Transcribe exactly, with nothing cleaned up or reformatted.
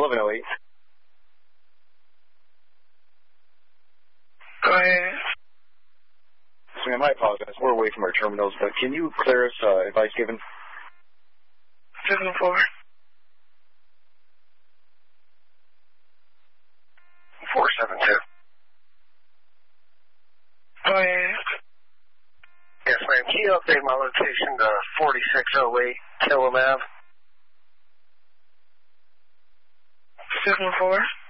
eleven oh eight. Go ahead. So, ma'am, I apologize. We're away from our terminals, but can you clear us uh, advice given? Signal four. four seven two. Go ahead. Yes, ma'am. Can you update my location to forty-six oh eight Killam Ave? Signal four.